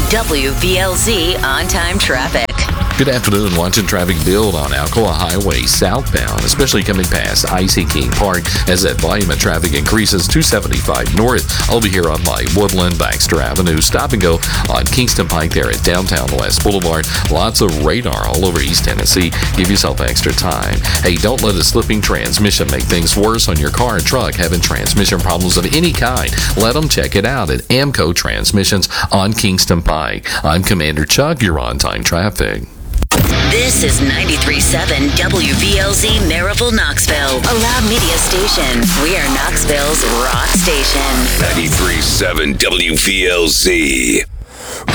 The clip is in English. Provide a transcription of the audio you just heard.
WVLZ on-time traffic. Good afternoon. Watching traffic build on Alcoa Highway southbound, especially coming past Icy King Park as that volume of traffic increases. 275 north over here on like Woodland, Baxter Avenue. Stop and go on Kingston Pike there at downtown West Boulevard. Lots of radar all over East Tennessee. Give yourself extra time. Hey, don't let a slipping transmission make things worse on your car and truck. Having transmission problems of any kind, let them check it out at Amco Transmissions on Kingston Pike. I'm Commander Chuck. You're on time traffic. This is 93.7 WVLZ Maryville, Knoxville, a loud media station. We are Knoxville's rock station. 93.7 WVLZ.